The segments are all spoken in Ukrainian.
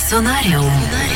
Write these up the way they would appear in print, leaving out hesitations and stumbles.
Персонаріум.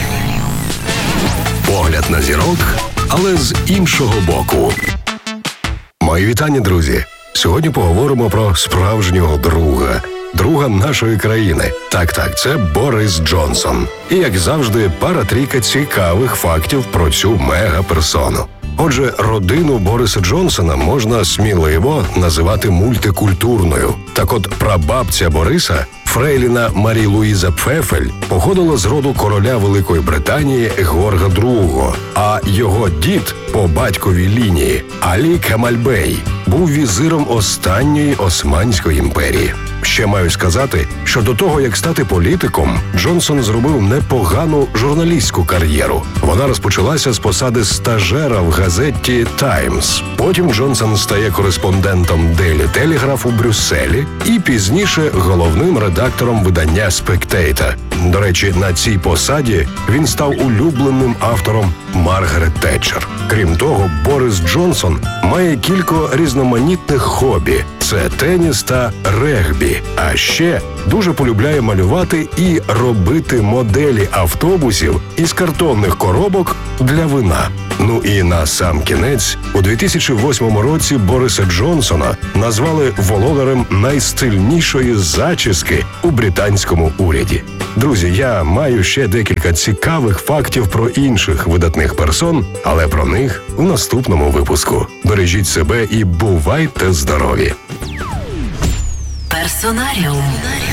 Погляд на зірок, але з іншого боку. Мої вітання, друзі. Сьогодні поговоримо про справжнього друга нашої країни. Так, це Борис Джонсон. І, як завжди, пара-трійка цікавих фактів про цю мега-персону. Отже, родину Бориса Джонсона можна сміливо називати мультикультурною. Так от, прабабця Бориса, фрейліна Марі Луїза Пфефель, походила з роду короля Великої Британії Георга II, а його дід по батьковій лінії Алі Кемаль Бей був візиром останньої Османської імперії. Ще маю сказати, що до того, як стати політиком, Джонсон зробив непогану журналістську кар'єру. Вона розпочалася з посади стажера в газеті «Таймс». Потім Джонсон стає кореспондентом Daily Telegraph у Брюсселі і пізніше головним редактором видання «Spectator». До речі, на цій посаді він став улюбленим автором Маргарет Тетчер. Крім того, Борис Джонсон має кілька різноманітних хобі. Це теніс та регбі. А ще дуже полюбляє малювати і робити моделі автобусів із картонних коробок для вина. Ну і на сам кінець, у 2008 році Бориса Джонсона назвали володарем найстильнішої зачіски у британському уряді. Друзі, я маю ще декілька цікавих фактів про інших видатних персон, але про них у наступному випуску. Бережіть себе і бувайте здорові! Персонаріум.